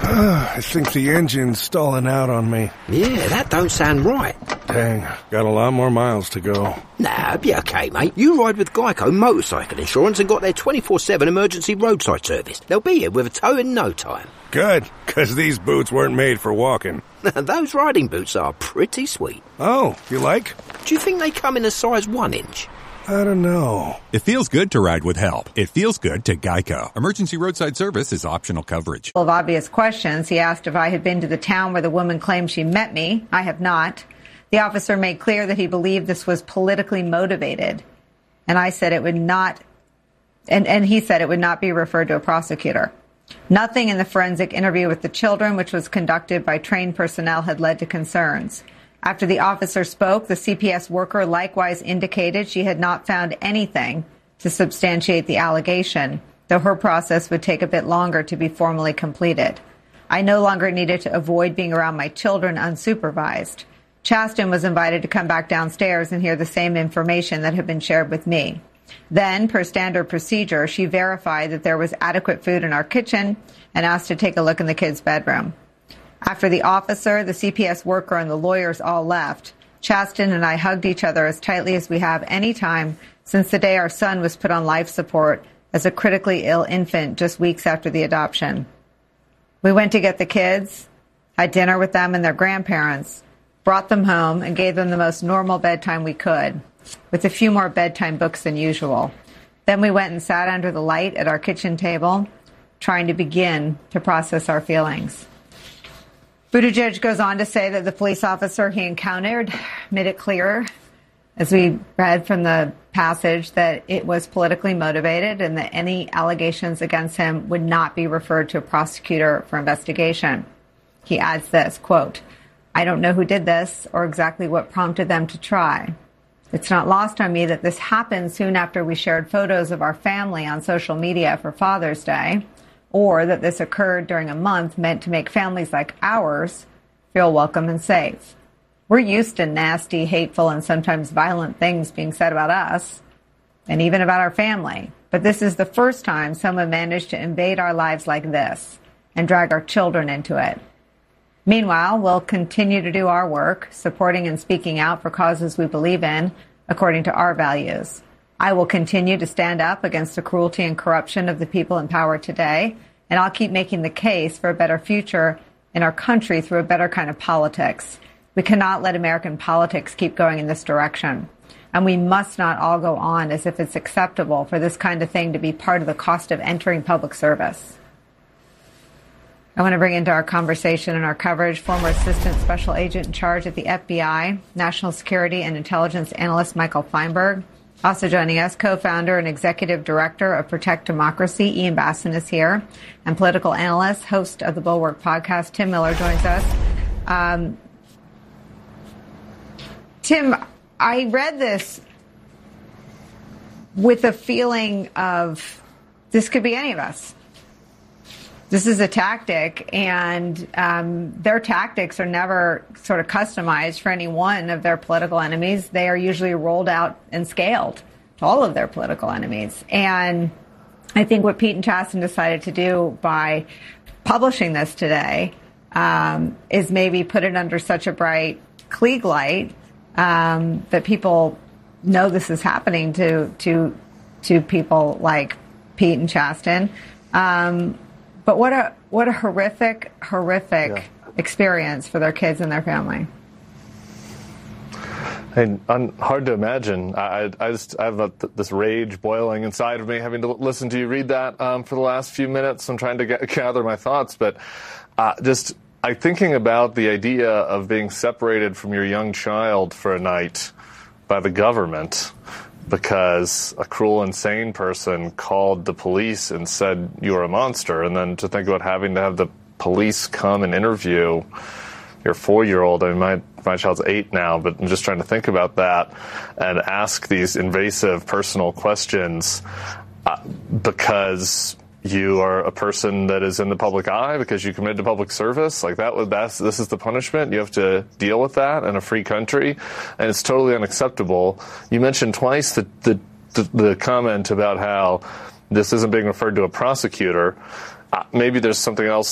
I think the engine's stalling out on me. Yeah, that don't sound right. Dang, got a lot more miles to go. Nah, it'll be okay, mate. You ride with Geico Motorcycle Insurance and got their 24/7 emergency roadside service. They'll be here with a tow in no time. Good, because these boots weren't made for walking. Those riding boots are pretty sweet. Oh, you like? Do you think they come in a size 1 inch? I don't know. It feels good to ride with help. It feels good to Geico. Emergency roadside service is optional coverage. Full of obvious questions. He asked if I had been to the town where the woman claimed she met me. I have not. The officer made clear that he believed this was politically motivated. And I said it would not, and he said it would not be referred to a prosecutor. Nothing in the forensic interview with the children, which was conducted by trained personnel, had led to concerns. After the officer spoke, the CPS worker likewise indicated she had not found anything to substantiate the allegation, though her process would take a bit longer to be formally completed. I no longer needed to avoid being around my children unsupervised. Chasten was invited to come back downstairs and hear the same information that had been shared with me. Then, per standard procedure, she verified that there was adequate food in our kitchen and asked to take a look in the kids' bedroom. After the officer, the CPS worker, and the lawyers all left, Chasten and I hugged each other as tightly as we have any time since the day our son was put on life support as a critically ill infant just weeks after the adoption. We went to get the kids, had dinner with them and their grandparents, brought them home, and gave them the most normal bedtime we could, with a few more bedtime books than usual. Then we went and sat under the light at our kitchen table, trying to begin to process our feelings. Buttigieg goes on to say that the police officer he encountered made it clear, as we read from the passage, that it was politically motivated and that any allegations against him would not be referred to a prosecutor for investigation. He adds this, quote, "I don't know who did this or exactly what prompted them to try. It's not lost on me that this happened soon after we shared photos of our family on social media for Father's Day, or that this occurred during a month meant to make families like ours feel welcome and safe. We're used to nasty, hateful, and sometimes violent things being said about us, and even about our family. But this is the first time someone managed to invade our lives like this and drag our children into it. Meanwhile, we'll continue to do our work, supporting and speaking out for causes we believe in, according to our values. I will continue to stand up against the cruelty and corruption of the people in power today, and I'll keep making the case for a better future in our country through a better kind of politics. We cannot let American politics keep going in this direction, and we must not all go on as if it's acceptable for this kind of thing to be part of the cost of entering public service." I want to bring into our conversation and our coverage former Assistant Special Agent in charge at the FBI, National Security and Intelligence Analyst Michael Feinberg. Also joining us, co-founder and executive director of Protect Democracy, Ian Bassin is here, and political analyst, host of the Bulwark podcast, Tim Miller joins us. Tim, I read this with a feeling of this could be any of us. This is a tactic, and their tactics are never sort of customized for any one of their political enemies. They are usually rolled out and scaled to all of their political enemies. And I think what Pete and Chasten decided to do by publishing this today is maybe put it under such a bright Klieg light that people know this is happening to people like Pete and Chasten. But what a horrific experience for their kids and their family. And hard to imagine. I have this rage boiling inside of me, having to listen to you read that for the last few minutes. I'm trying to gather my thoughts, but I'm thinking about the idea of being separated from your young child for a night by the government because a cruel, insane person called the police and said you're a monster, and then to think about having to have the police come and interview your 4-year-old. I mean, my child's 8 now, but I'm just trying to think about that and ask these invasive personal questions because you are a person that is in the public eye, because you committed to public service. Like this is the punishment. You have to deal with that in a free country, and it's totally unacceptable. You mentioned twice the comment about how this isn't being referred to a prosecutor. Maybe there's something else